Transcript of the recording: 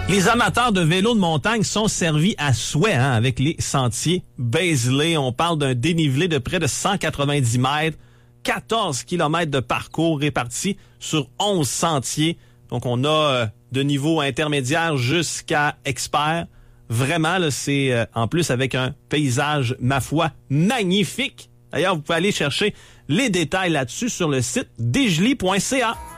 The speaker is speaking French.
Les amateurs de vélo de montagne sont servis à souhait avec les sentiers Bazeley. On parle d'un dénivelé de près de 190 mètres, 14 km de parcours répartis sur 11 sentiers. Donc, on a de niveau intermédiaire jusqu'à expert. Vraiment, là, c'est en plus avec un paysage, ma foi, magnifique. D'ailleurs, vous pouvez aller chercher les détails là-dessus sur le site degely.ca.